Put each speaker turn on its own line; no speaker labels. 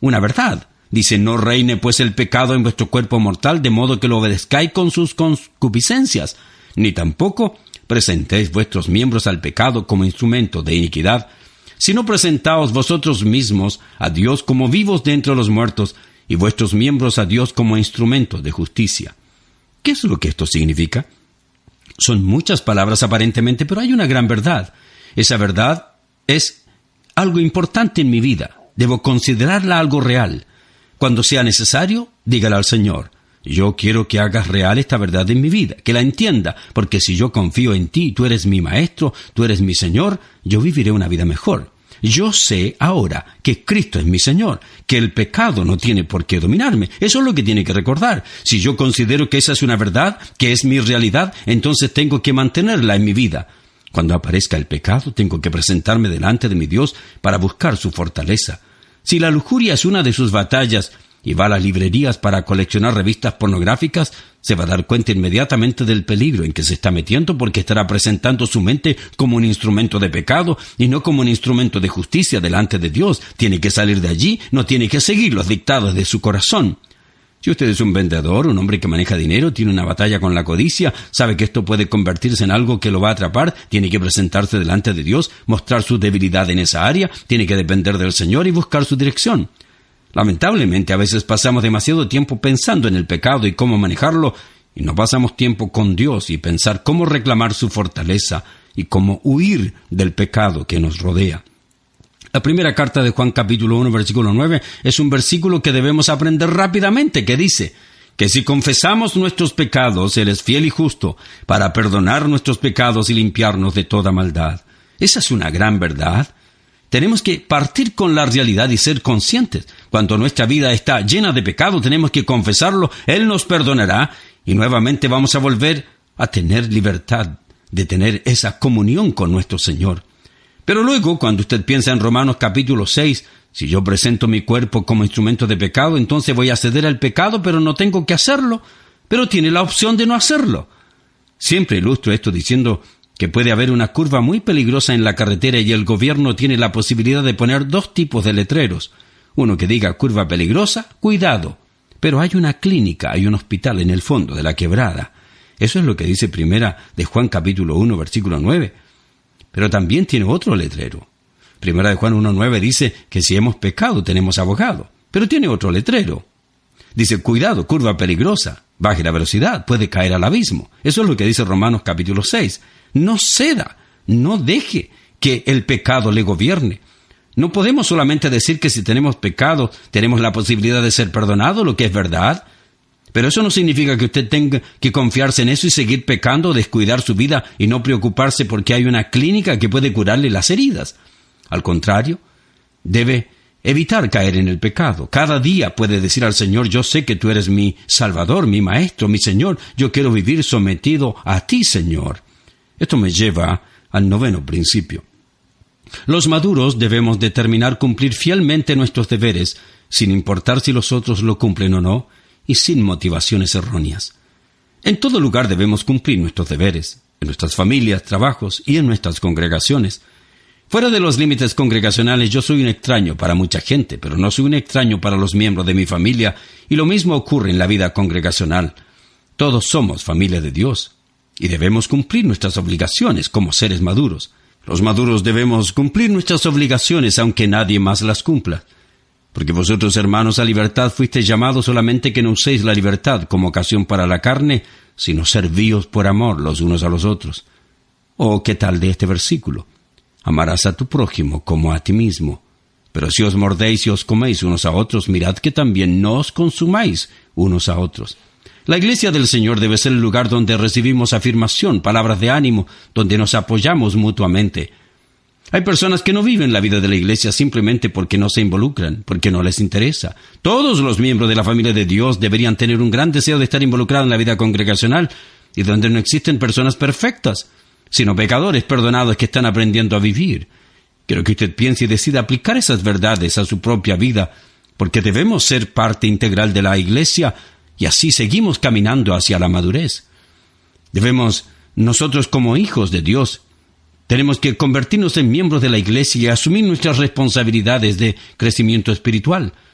una verdad. Dice, no reine pues el pecado en vuestro cuerpo mortal, de modo que lo obedezcáis con sus concupiscencias, ni tampoco presentéis vuestros miembros al pecado como instrumento de iniquidad, sino presentaos vosotros mismos a Dios como vivos de entre los muertos, y vuestros miembros a Dios como instrumentos de justicia. ¿Qué es lo que esto significa? Son muchas palabras aparentemente, pero hay una gran verdad. Esa verdad es algo importante en mi vida. Debo considerarla algo real. Cuando sea necesario, dígale al Señor, yo quiero que hagas real esta verdad en mi vida, que la entienda, porque si yo confío en ti, tú eres mi maestro, tú eres mi Señor, yo viviré una vida mejor. Yo sé ahora que Cristo es mi Señor, que el pecado no tiene por qué dominarme. Eso es lo que tiene que recordar. Si yo considero que esa es una verdad, que es mi realidad, entonces tengo que mantenerla en mi vida. Cuando aparezca el pecado, tengo que presentarme delante de mi Dios para buscar su fortaleza. Si la lujuria es una de sus batallas y va a las librerías para coleccionar revistas pornográficas, se va a dar cuenta inmediatamente del peligro en que se está metiendo, porque estará presentando su mente como un instrumento de pecado y no como un instrumento de justicia delante de Dios. Tiene que salir de allí, no tiene que seguir los dictados de su corazón. Si usted es un vendedor, un hombre que maneja dinero, tiene una batalla con la codicia, sabe que esto puede convertirse en algo que lo va a atrapar, tiene que presentarse delante de Dios, mostrar su debilidad en esa área, tiene que depender del Señor y buscar su dirección. Lamentablemente, a veces pasamos demasiado tiempo pensando en el pecado y cómo manejarlo, y no pasamos tiempo con Dios y pensar cómo reclamar su fortaleza y cómo huir del pecado que nos rodea. La primera carta de Juan capítulo 1 versículo 9 es un versículo que debemos aprender rápidamente, que dice que si confesamos nuestros pecados, Él es fiel y justo para perdonar nuestros pecados y limpiarnos de toda maldad. Esa es una gran verdad. Tenemos que partir con la realidad y ser conscientes. Cuando nuestra vida está llena de pecado, tenemos que confesarlo, Él nos perdonará y nuevamente vamos a volver a tener libertad de tener esa comunión con nuestro Señor. Pero luego, cuando usted piensa en Romanos capítulo 6, si yo presento mi cuerpo como instrumento de pecado, entonces voy a ceder al pecado, pero no tengo que hacerlo. Pero tiene la opción de no hacerlo. Siempre ilustro esto diciendo que puede haber una curva muy peligrosa en la carretera y el gobierno tiene la posibilidad de poner dos tipos de letreros. Uno que diga curva peligrosa, cuidado. Pero hay una clínica, hay un hospital en el fondo de la quebrada. Eso es lo que dice primera de Juan capítulo 1 versículo 9. Pero también tiene otro letrero. Primera de Juan 1:9 dice que si hemos pecado tenemos abogado. Pero tiene otro letrero. Dice, cuidado, curva peligrosa, baje la velocidad, puede caer al abismo. Eso es lo que dice Romanos capítulo 6. No ceda, no deje que el pecado le gobierne. No podemos solamente decir que si tenemos pecado tenemos la posibilidad de ser perdonados, lo que es verdad. Pero eso no significa que usted tenga que confiarse en eso y seguir pecando, descuidar su vida y no preocuparse porque hay una clínica que puede curarle las heridas. Al contrario, debe evitar caer en el pecado. Cada día puede decir al Señor, yo sé que tú eres mi Salvador, mi Maestro, mi Señor. Yo quiero vivir sometido a ti, Señor. Esto me lleva al 9º principio. Los maduros debemos determinar cumplir fielmente nuestros deberes, sin importar si los otros lo cumplen o no, y sin motivaciones erróneas. En todo lugar debemos cumplir nuestros deberes, en nuestras familias, trabajos y en nuestras congregaciones. Fuera de los límites congregacionales yo soy un extraño para mucha gente, pero no soy un extraño para los miembros de mi familia, y lo mismo ocurre en la vida congregacional. Todos somos familia de Dios, y debemos cumplir nuestras obligaciones como seres maduros. Los maduros debemos cumplir nuestras obligaciones aunque nadie más las cumpla. Porque vosotros, hermanos, a libertad fuisteis llamados, solamente que no uséis la libertad como ocasión para la carne, sino servíos por amor los unos a los otros. ¿O qué tal de este versículo? Amarás a tu prójimo como a ti mismo. Pero si os mordéis y os coméis unos a otros, mirad que también no os consumáis unos a otros. La iglesia del Señor debe ser el lugar donde recibimos afirmación, palabras de ánimo, donde nos apoyamos mutuamente. Hay personas que no viven la vida de la iglesia simplemente porque no se involucran, porque no les interesa. Todos los miembros de la familia de Dios deberían tener un gran deseo de estar involucrados en la vida congregacional, y donde no existen personas perfectas, sino pecadores perdonados que están aprendiendo a vivir. Quiero que usted piense y decida aplicar esas verdades a su propia vida, porque debemos ser parte integral de la iglesia, y así seguimos caminando hacia la madurez. Debemos, nosotros como hijos de Dios, tenemos que convertirnos en miembros de la iglesia y asumir nuestras responsabilidades de crecimiento espiritual.